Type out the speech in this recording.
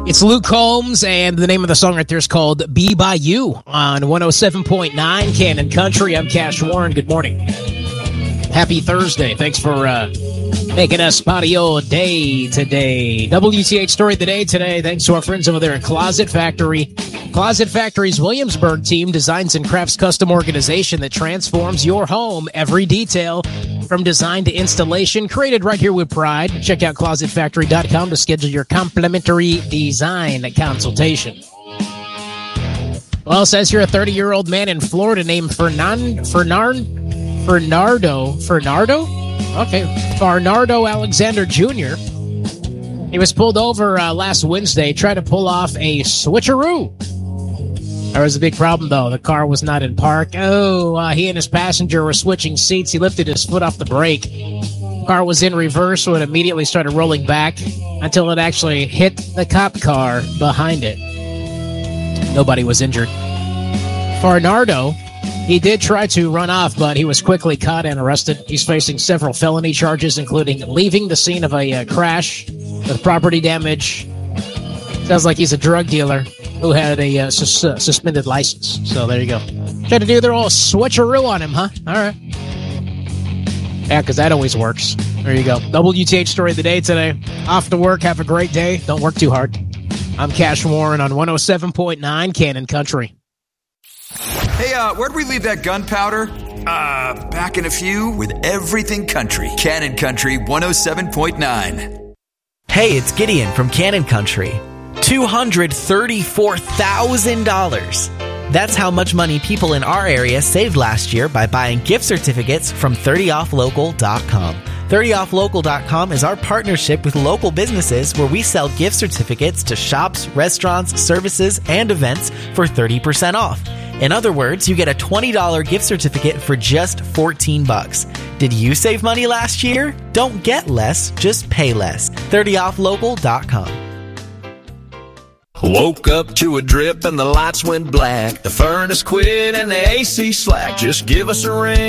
It's Luke Combs, and the name of the song right there is called Be By You on 107.9 Cannon Country. I'm Cash Warren. Good morning. Happy Thursday. Thanks for making us part of your day today. WTH Story of the Day today, thanks to our friends over there at Closet Factory. Closet Factory's Williamsburg team designs and crafts custom organization that transforms your home. Every detail from design to installation, created right here with pride. Check out closetfactory.com to schedule your complimentary design consultation. Well, it says here a 30-year-old man in Florida named Farnardo Alexander Jr. He was pulled over last Wednesday, tried to pull off a switcheroo. There was a big problem, though. The car was not in park. He and his passenger were switching seats. He lifted his foot off the brake. The car was in reverse, so it immediately started rolling back until it actually hit the cop car behind it. Nobody was injured. Farnardo, he did try to run off, but he was quickly caught and arrested. He's facing several felony charges, including leaving the scene of a crash with property damage. Sounds like he's a drug dealer who had a suspended license. So there you go. Tried to do their old switcheroo on him, huh? All right. Yeah, because that always works. There you go. WTH Story of the Day today. Off to work. Have a great day. Don't work too hard. I'm Cash Warren on 107.9 Cannon Country. Hey, where'd we leave that gunpowder? Back in a few with Everything Country. Cannon Country 107.9. Hey, it's Gideon from Cannon Country. $234,000. That's how much money people in our area saved last year by buying gift certificates from 30offlocal.com. 30offlocal.com is our partnership with local businesses where we sell gift certificates to shops, restaurants, services, and events for 30% off. In other words, you get a $20 gift certificate for just $14. Did you save money last year? Don't get less, just pay less. 30offlocal.com. Woke up to a drip and the lights went black. The furnace quit and the AC slack. Just give us a ring.